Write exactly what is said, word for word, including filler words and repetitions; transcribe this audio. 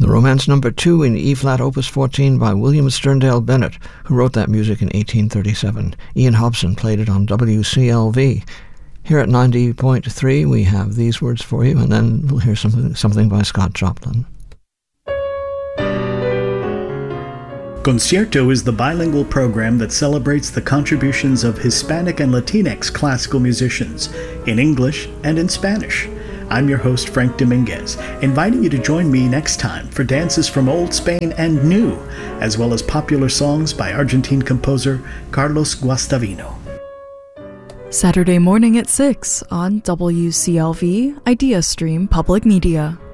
The Romance Number Two in E-flat Opus fourteen by William Sterndale Bennett, who wrote that music in eighteen thirty-seven. Ian Hobson played it on W C L V. Here at ninety point three, we have these words for you, and then we'll hear something, something by Scott Joplin. Concierto is the bilingual program that celebrates the contributions of Hispanic and Latinx classical musicians in English and in Spanish. I'm your host, Frank Dominguez, inviting you to join me next time for dances from Old Spain and New, as well as popular songs by Argentine composer Carlos Guastavino. Saturday morning at six on W C L V Idea Stream Public Media.